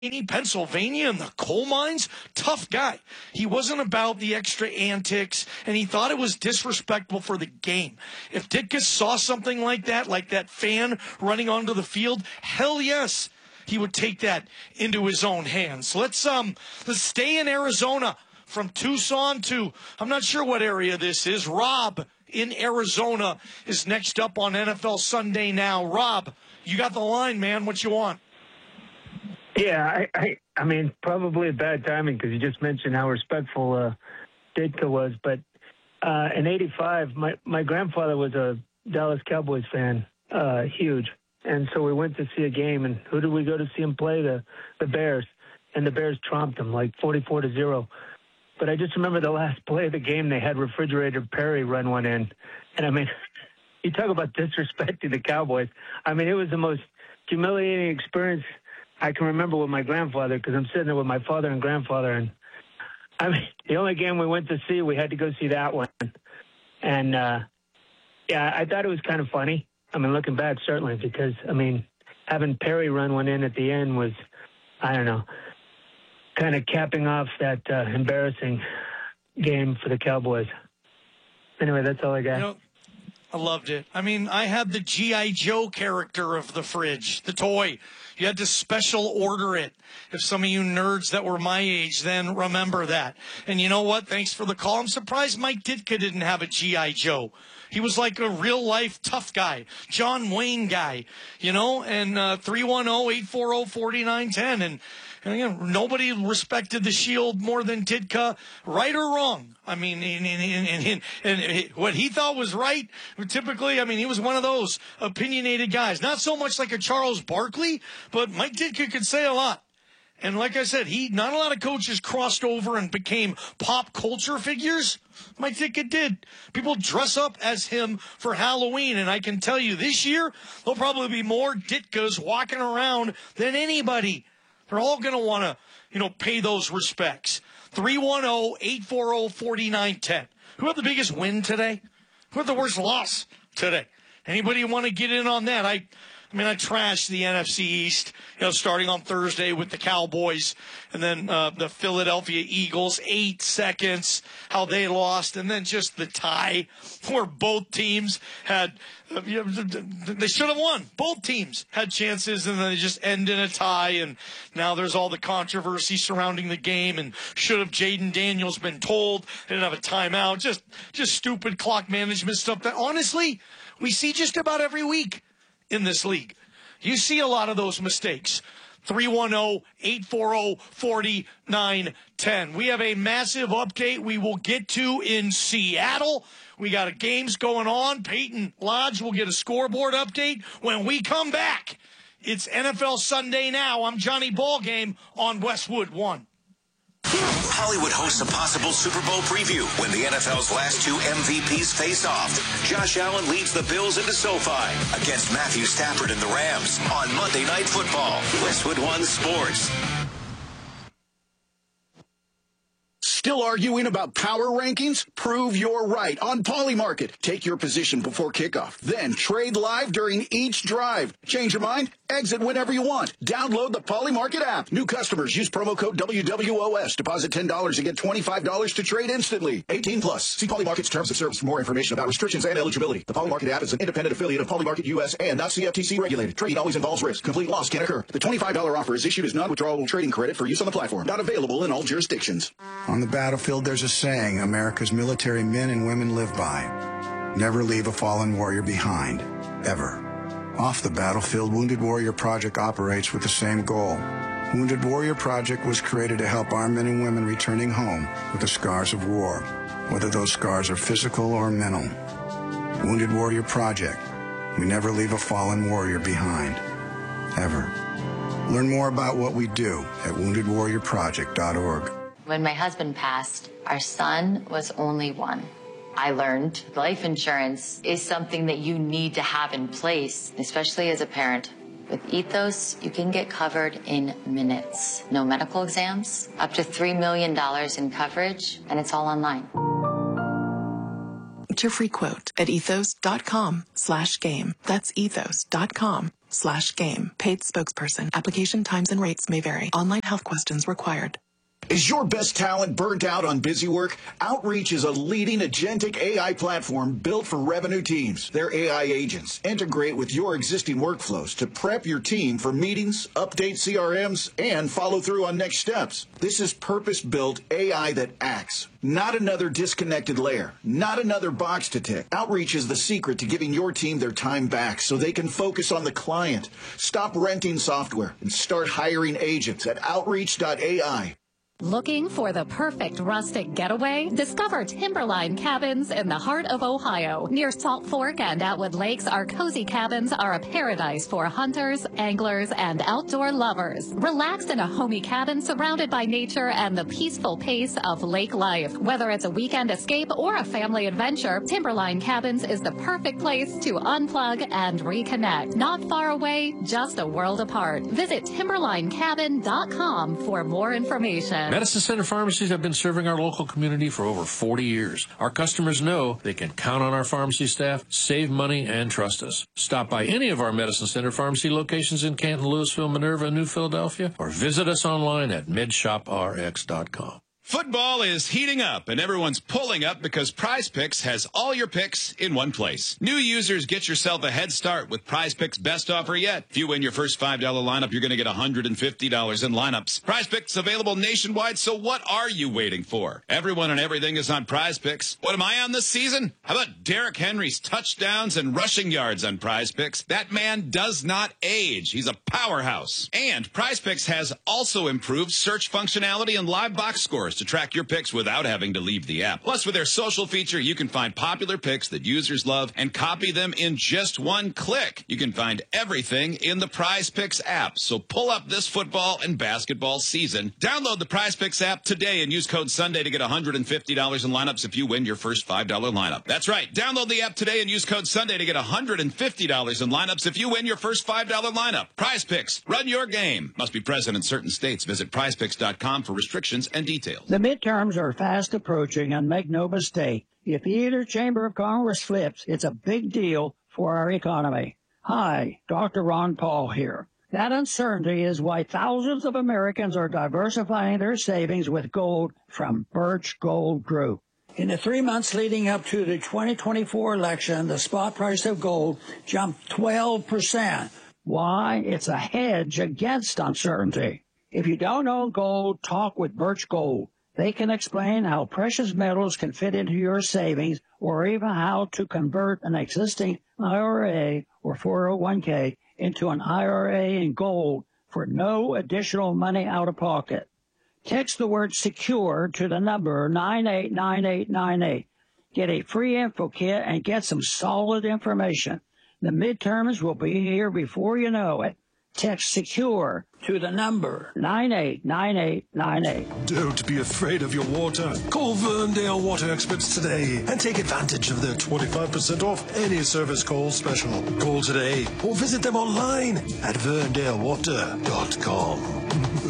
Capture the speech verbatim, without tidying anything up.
Pennsylvania, in the coal mines, tough guy. He wasn't about the extra antics, and he thought it was disrespectful for the game. If Ditka saw something like that, like that fan running onto the field, hell yes, he would take that into his own hands. Let's um let's stay in Arizona from Tucson to, I'm not sure what area this is. Rob in Arizona is next up on N F L Sunday Now. Rob, you got the line, man. What you want? Yeah, I, I, I mean, probably a bad timing because you just mentioned how respectful uh, Ditka was. But uh, in eighty-five, my, my grandfather was a Dallas Cowboys fan, uh, huge. And so we went to see a game, and who did we go to see him play? The the Bears. And the Bears tromped them like forty-four to zero. But I just remember the last play of the game, they had Refrigerator Perry run one in. And, I mean, you talk about disrespecting the Cowboys. I mean, it was the most humiliating experience I can remember with my grandfather, because I'm sitting there with my father and grandfather, and I mean, the only game we went to see, we had to go see that one. And, uh, yeah, I thought it was kind of funny. I mean, looking back, certainly, because, I mean, having Perry run one in at the end was, I don't know, kind of capping off that uh, embarrassing game for the Cowboys. Anyway, that's all I got. You know, I loved it. I mean, I had the G I. Joe character of the fridge, the toy. You had to special order it. If some of you nerds that were my age then remember that. And you know what? Thanks for the call. I'm surprised Mike Ditka didn't have a G I. Joe. He was like a real-life tough guy, John Wayne guy, you know, and uh, three one zero, eight four zero, four nine one zero. And, and again, nobody respected the Shield more than Ditka, right or wrong. I mean, and, and, and, and, and what he thought was right, typically, I mean, he was one of those opinionated guys. Not so much like a Charles Barkley, but Mike Ditka could say a lot. And like I said, he not a lot of coaches crossed over and became pop culture figures. Mike Ditka did. People dress up as him for Halloween, and I can tell you this year, there'll probably be more Ditkas walking around than anybody. They're all going to want to, you know, pay those respects. three one zero, eight four zero, four nine one zero. Who had the biggest win today? Who had the worst loss today? Anybody want to get in on that? I I mean, I trashed the N F C East, you know, starting on Thursday with the Cowboys and then uh, the Philadelphia Eagles, eight seconds, how they lost, and then just the tie where both teams had, uh, you know, they should have won. Both teams had chances, and then they just end in a tie, and now there's all the controversy surrounding the game, and should have Jaden Daniels been told, they didn't have a timeout, just, just stupid clock management stuff that, honestly, we see just about every week in this league. You see a lot of those mistakes. three one zero, eight four zero, four nine one zero. We have a massive update we will get to in Seattle. We got a games going on. Peyton Lodge will get a scoreboard update when we come back. It's N F L Sunday Now. I'm Johnny Ballgame on Westwood One. Hollywood hosts a possible Super Bowl preview when the N F L's last two M V Ps face off. Josh Allen leads the Bills into SoFi against Matthew Stafford and the Rams on Monday Night Football. Westwood One Sports. Still arguing about power rankings? Prove you're right on Polymarket. Take your position before kickoff. Then trade live during each drive. Change your mind? Exit whenever you want. Download the Polymarket app. New customers use promo code W W O S. Deposit ten dollars and get twenty-five dollars to trade instantly. eighteen plus. See Polymarket's terms of service for more information about restrictions and eligibility. The Polymarket app is an independent affiliate of Polymarket U S and not C F T C regulated. Trading always involves risk. Complete loss can occur. The twenty-five dollars offer is issued as non-withdrawable trading credit for use on the platform. Not available in all jurisdictions. On the battlefield, there's a saying America's military men and women live by. Never leave a fallen warrior behind. Ever. Off the battlefield, Wounded Warrior Project operates with the same goal. Wounded Warrior Project was created to help our men and women returning home with the scars of war, whether those scars are physical or mental. Wounded Warrior Project. We never leave a fallen warrior behind. Ever. Learn more about what we do at wounded warrior project dot org. When my husband passed, our son was only one. I learned life insurance is something that you need to have in place, especially as a parent. With Ethos, you can get covered in minutes. No medical exams, up to three million dollars in coverage, and it's all online. Get your free quote at ethos dot com slash game. That's ethos dot com slash game. Paid spokesperson. Application times and rates may vary. Online health questions required. Is your best talent burnt out on busy work? Outreach is a leading agentic A I platform built for revenue teams. Their A I agents integrate with your existing workflows to prep your team for meetings, update C R Ms, and follow through on next steps. This is purpose-built A I that acts, not another disconnected layer, not another box to tick. Outreach is the secret to giving your team their time back so they can focus on the client. Stop renting software and start hiring agents at outreach dot A I. Looking for the perfect rustic getaway? Discover Timberline Cabins in the heart of Ohio. Near Salt Fork and Atwood Lakes, our cozy cabins are a paradise for hunters, anglers, and outdoor lovers. Relax in a homey cabin surrounded by nature and the peaceful pace of lake life. Whether it's a weekend escape or a family adventure, Timberline Cabins is the perfect place to unplug and reconnect. Not far away, just a world apart. Visit timberline cabin dot com for more information. Medicine Center pharmacies have been serving our local community for over forty years. Our customers know they can count on our pharmacy staff, save money, and trust us. Stop by any of our Medicine Center pharmacy locations in Canton, Louisville, Minerva, and New Philadelphia, or visit us online at med shop r x dot com. Football is heating up, and everyone's pulling up because Prize Picks has all your picks in one place. New users, get yourself a head start with Prize Picks' best offer yet. If you win your first five dollar lineup, you're going to get one hundred fifty dollars in lineups. Prize Picks available nationwide, so what are you waiting for? Everyone and everything is on Prize Picks. What am I on this season? How about Derrick Henry's touchdowns and rushing yards on Prize Picks? That man does not age. He's a powerhouse. And Prize Picks has also improved search functionality and live box scores to track your picks without having to leave the app. Plus, with their social feature, you can find popular picks that users love and copy them in just one click. You can find everything in the Prize Picks app. So pull up this football and basketball season. Download the Prize Picks app today and use code Sunday to get one hundred fifty dollars in lineups if you win your first five dollar lineup. That's right. Download the app today and use code Sunday to get one hundred fifty dollars in lineups if you win your first five dollar lineup. Prize Picks. Run your game. Must be present in certain states. Visit prize picks dot com for restrictions and details. The midterms are fast approaching, and make no mistake, if either chamber of Congress flips, it's a big deal for our economy. Hi, Doctor Ron Paul here. That uncertainty is why thousands of Americans are diversifying their savings with gold from Birch Gold Group. In the three months leading up to the twenty twenty-four election, the spot price of gold jumped twelve percent. Why? It's a hedge against uncertainty. If you don't own gold, talk with Birch Gold. They can explain how precious metals can fit into your savings, or even how to convert an existing I R A or four oh one k into an I R A in gold for no additional money out of pocket. Text the word SECURE to the number nine eight nine eight nine eight. Get a free info kit and get some solid information. The midterms will be here before you know it. Text SECURE to the number nine eight nine eight nine eight. Don't be afraid of your water. Call Verndale Water Experts today and take advantage of their twenty-five percent off any service call special. Call today or visit them online at verndale water dot com.